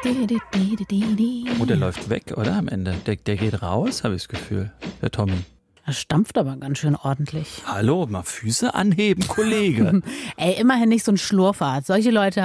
Oh, der läuft weg, oder? Am Ende. Der geht raus, habe ich das Gefühl. Der Tommy. Er stampft aber ganz schön ordentlich. Hallo, mal Füße anheben, Kollege. Ey, immerhin nicht so ein Schlurfer. Solche Leute